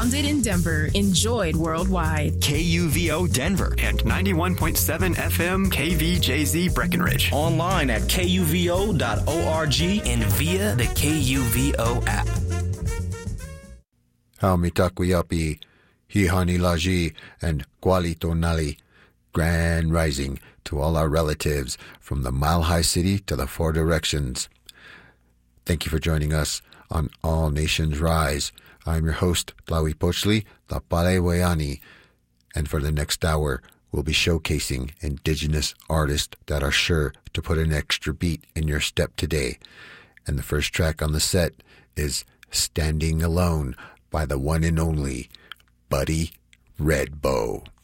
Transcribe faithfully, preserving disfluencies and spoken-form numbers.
founded in Denver, enjoyed worldwide. K U V O Denver and ninety-one point seven F M K V J Z Breckenridge. Online at K U V O dot org and via the K U V O app. Haumitakuyapi, Hihani Laji, and Gualito Nali. Grand rising to all our relatives from the Mile High City to the Four Directions. Thank you for joining us on All Nations Rise. I'm your host, Tlawi Pochli, La Pale Wayani, and for the next hour, we'll be showcasing indigenous artists that are sure to put an extra beat in your step today. And the first track on the set is Standing Alone by the one and only Buddy Redbow.